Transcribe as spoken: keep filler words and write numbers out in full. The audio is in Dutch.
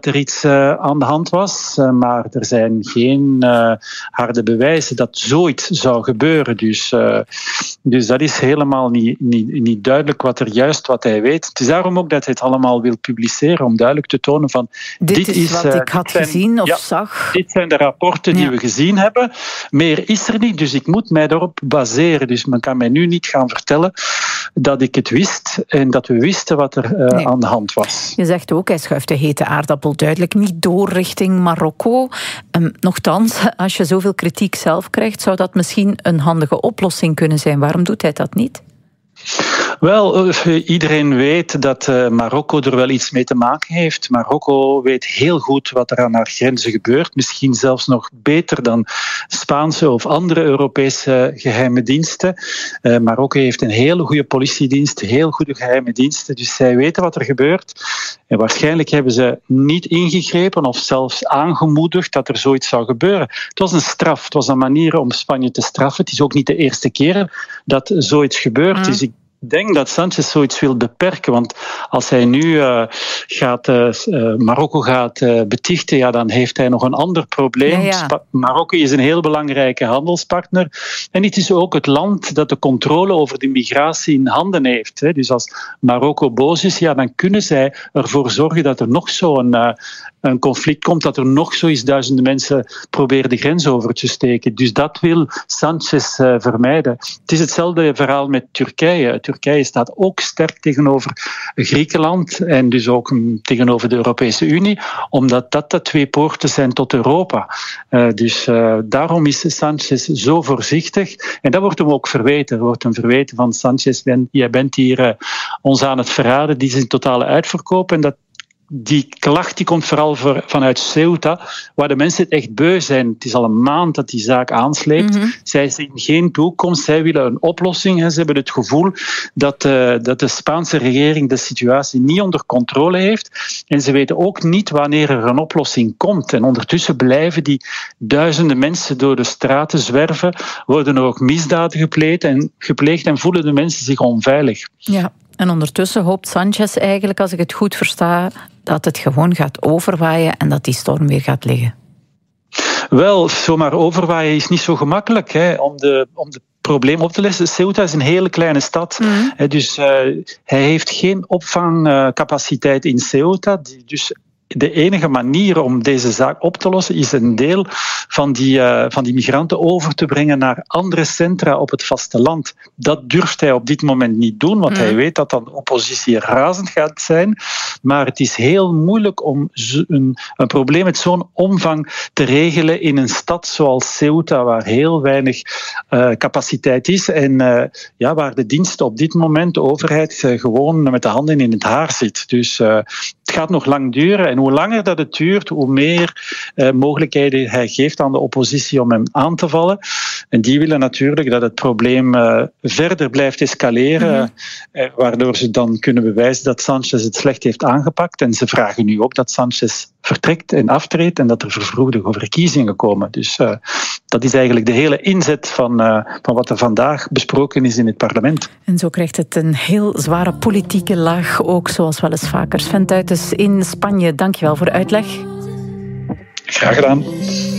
dat er iets uh, aan de hand was, uh, maar er zijn geen uh, harde bewijzen dat zoiets zou gebeuren. Dus, uh, dus dat is helemaal niet, niet, niet duidelijk wat er juist wat hij weet. Het is daarom ook dat hij het allemaal wil publiceren, om duidelijk te tonen van... Dit, dit is, is wat uh, ik had zijn, gezien of ja, zag. Dit zijn de rapporten die ja. we gezien hebben. Meer is er niet, dus ik moet mij daarop baseren. Dus men kan mij nu niet gaan vertellen dat ik het wist en dat we wisten wat er uh, nee. aan de hand was. Je zegt ook, hij schuift de hete aardappel duidelijk niet door richting Marokko. Um, nochtans, als je zoveel kritiek zelf krijgt, zou dat misschien een handige oplossing kunnen zijn. Waarom doet hij dat niet? Wel, iedereen weet dat Marokko er wel iets mee te maken heeft. Marokko weet heel goed wat er aan haar grenzen gebeurt. Misschien zelfs nog beter dan Spaanse of andere Europese geheime diensten. Uh, Marokko heeft een hele goede politiedienst, heel goede geheime diensten. Dus zij weten wat er gebeurt. En waarschijnlijk hebben ze niet ingegrepen of zelfs aangemoedigd dat er zoiets zou gebeuren. Het was een straf, het was een manier om Spanje te straffen. Het is ook niet de eerste keer dat zoiets gebeurt. Mm. Dus ik Ik denk dat Sanchez zoiets wil beperken, want als hij nu uh, gaat, uh, Marokko gaat uh, betichten, ja, dan heeft hij nog een ander probleem. Ja, ja. Spa- Marokko is een heel belangrijke handelspartner en het is ook het land dat de controle over de migratie in handen heeft. Hè. Dus als Marokko boos is, ja, dan kunnen zij ervoor zorgen dat er nog zo'n uh, een conflict komt, dat er nog zo eens duizenden mensen proberen de grens over te steken. Dus dat wil Sanchez uh, vermijden. Het is hetzelfde verhaal met Turkije. Turkije staat ook sterk tegenover Griekenland en dus ook tegenover de Europese Unie, omdat dat de twee poorten zijn tot Europa. Uh, dus uh, daarom is Sanchez zo voorzichtig. En dat wordt hem ook verweten. Er wordt hem verweten van Sanchez, ben, jij bent hier uh, ons aan het verraden, die is in totale uitverkoop. En dat Die klacht die komt vooral voor, vanuit Ceuta, waar de mensen echt beu zijn. Het is al een maand dat die zaak aansleept. Mm-hmm. Zij zien geen toekomst, zij willen een oplossing. Hè. Ze hebben het gevoel dat, uh, dat de Spaanse regering de situatie niet onder controle heeft. En ze weten ook niet wanneer er een oplossing komt. En ondertussen blijven die duizenden mensen door de straten zwerven, worden er ook misdaden gepleegd en, gepleegd en voelen de mensen zich onveilig. Ja. En ondertussen hoopt Sanchez eigenlijk, als ik het goed versta, dat het gewoon gaat overwaaien en dat die storm weer gaat liggen. Wel, zomaar overwaaien is niet zo gemakkelijk, hè, om de, om de probleem op te lossen. Ceuta is een hele kleine stad, mm. dus uh, hij heeft geen opvangcapaciteit in Ceuta, dus de enige manier om deze zaak op te lossen is een deel van die, uh, van die migranten over te brengen naar andere centra op het vasteland. Dat durft hij op dit moment niet doen, want mm. hij weet dat dan de oppositie razend gaat zijn. Maar het is heel moeilijk om een, een probleem met zo'n omvang te regelen in een stad zoals Ceuta, waar heel weinig uh, capaciteit is en uh, ja, waar de dienst op dit moment, de overheid, uh, gewoon met de handen in het haar zit. Dus uh, het gaat nog lang duren. En hoe langer dat het duurt, hoe meer uh, mogelijkheden hij geeft aan de oppositie om hem aan te vallen. En die willen natuurlijk dat het probleem uh, verder blijft escaleren, mm-hmm. uh, waardoor ze dan kunnen bewijzen dat Sanchez het slecht heeft aangepakt. En ze vragen nu ook dat Sanchez vertrekt en aftreedt en dat er vervroegde verkiezingen komen. Dus uh, dat is eigenlijk de hele inzet van, uh, van wat er vandaag besproken is in het parlement. En zo krijgt het een heel zware politieke laag, ook zoals wel eens vaker. Sven Tuitens in Spanje, dankjewel voor de uitleg. Graag gedaan.